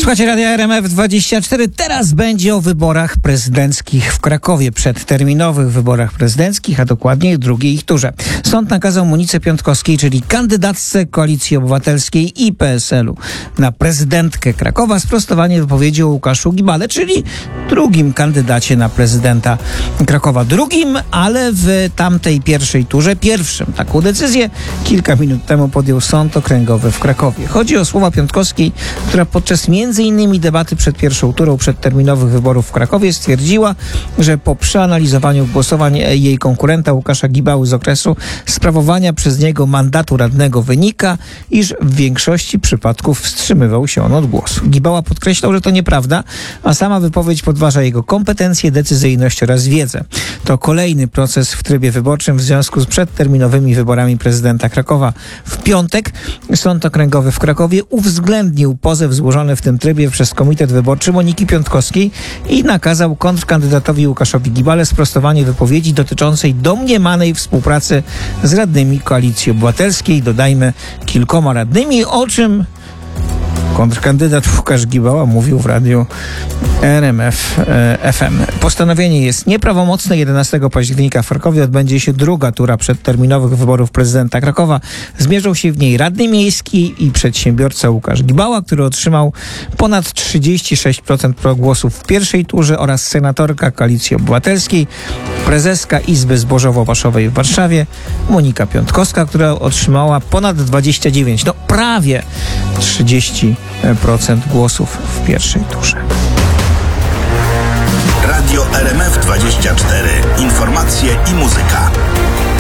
Słuchajcie Radia RMF24. Teraz będzie o wyborach prezydenckich w Krakowie. Przedterminowych wyborach prezydenckich, a dokładniej drugiej ich turze. Sąd nakazał Monice Piątkowskiej, czyli kandydatce Koalicji Obywatelskiej i PSL-u na prezydentkę Krakowa, sprostowanie wypowiedzi o Łukaszu Gibale, czyli drugim kandydacie na prezydenta Krakowa. Drugim, ale w tamtej pierwszej turze pierwszym. Taką decyzję kilka minut temu podjął Sąd Okręgowy w Krakowie. Chodzi o słowa Piątkowskiej, która podczas m.in. debaty przed pierwszą turą przedterminowych wyborów w Krakowie stwierdziła, że po przeanalizowaniu głosowań jej konkurenta Łukasza Gibały z okresu sprawowania przez niego mandatu radnego wynika, iż w większości przypadków wstrzymywał się on od głosu. Gibała podkreślał, że to nieprawda, a sama wypowiedź podważa jego kompetencje, decyzyjność oraz wiedzę. To kolejny proces w trybie wyborczym w związku z przedterminowymi wyborami prezydenta Krakowa. W piątek Sąd Okręgowy w Krakowie uwzględnił pozew złożony w tym trybie przez Komitet Wyborczy Moniki Piątkowskiej i nakazał kontrkandydatowi Łukaszowi Gibale sprostowanie wypowiedzi dotyczącej domniemanej współpracy z radnymi Koalicji Obywatelskiej, dodajmy kilkoma radnymi, o czym kontrkandydat Łukasz Gibała mówił w radiu RMF FM. Postanowienie jest nieprawomocne. 11 października w Krakowie odbędzie się druga tura przedterminowych wyborów prezydenta Krakowa. Zmierzą się w niej radny miejski i przedsiębiorca Łukasz Gibała, który otrzymał ponad 36% głosów w pierwszej turze, oraz senatorka Koalicji Obywatelskiej, prezeska Izby Zbożowo-Paszowej w Warszawie Monika Piątkowska, która otrzymała ponad 29%, prawie 30% głosów w pierwszej turze. Radio RMF24. Informacje i muzyka.